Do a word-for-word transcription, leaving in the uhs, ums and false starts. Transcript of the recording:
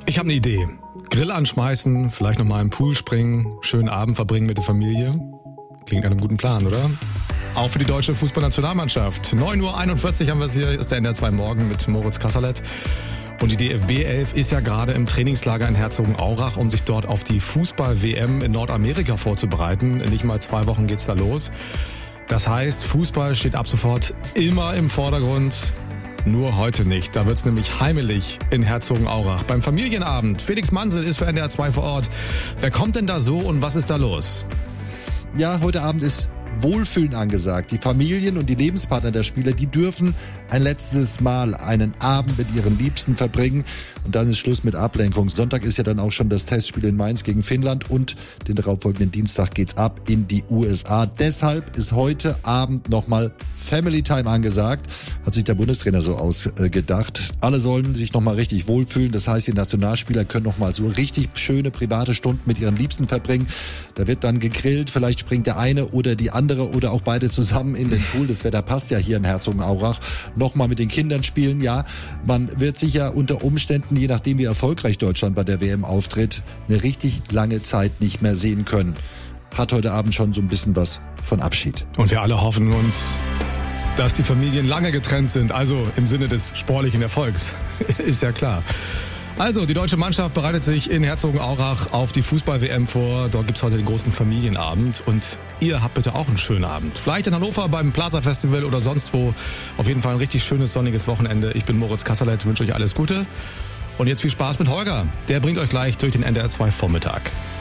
Ich habe eine Idee. Grill anschmeißen, vielleicht noch mal im Pool springen, schönen Abend verbringen mit der Familie. Klingt nach einem guten Plan, oder? Auch für die deutsche Fußballnationalmannschaft. neun Uhr einundvierzig haben wir es hier, ist der N D R zwei Morgen mit Moritz Kasserlet. Und die D F B elf ist ja gerade im Trainingslager in Herzogenaurach, um sich dort auf die Fußball-W M in Nordamerika vorzubereiten. In nicht mal zwei Wochen geht's da los. Das heißt, Fußball steht ab sofort immer im Vordergrund. Nur heute nicht. Da wird's nämlich heimelig in Herzogenaurach. Beim Familienabend. Felix Mansel ist für N D R zwei vor Ort. Wer kommt denn da so und was ist da los? Ja, heute Abend ist Wohlfühlen angesagt. Die Familien und die Lebenspartner der Spieler, die dürfen ein letztes Mal einen Abend mit ihren Liebsten verbringen. Und dann ist Schluss mit Ablenkung. Sonntag ist ja dann auch schon das Testspiel in Mainz gegen Finnland und den darauffolgenden Dienstag geht's ab in die U S A. Deshalb ist heute Abend nochmal Family Time angesagt, hat sich der Bundestrainer so ausgedacht. Alle sollen sich nochmal richtig wohlfühlen. Das heißt, die Nationalspieler können nochmal so richtig schöne private Stunden mit ihren Liebsten verbringen. Da wird dann gegrillt, vielleicht springt der eine oder die andere oder auch beide zusammen in den Pool. Das Wetter passt ja hier in Herzogenaurach. Nochmal mit den Kindern spielen. Ja, man wird sicher unter Umständen, je nachdem wie erfolgreich Deutschland bei der W M auftritt, eine richtig lange Zeit nicht mehr sehen können. Hat heute Abend schon so ein bisschen was von Abschied. Und wir alle hoffen uns, dass die Familien lange getrennt sind, also im Sinne des sportlichen Erfolgs. Ist ja klar. Also, die deutsche Mannschaft bereitet sich in Herzogenaurach auf die Fußball-W M vor. Dort gibt's heute den großen Familienabend. Und ihr habt bitte auch einen schönen Abend. Vielleicht in Hannover beim Plaza Festival oder sonst wo. Auf jeden Fall ein richtig schönes, sonniges Wochenende. Ich bin Moritz Kasserlet, wünsche euch alles Gute. Und jetzt viel Spaß mit Holger. Der bringt euch gleich durch den N D R zwei Vormittag.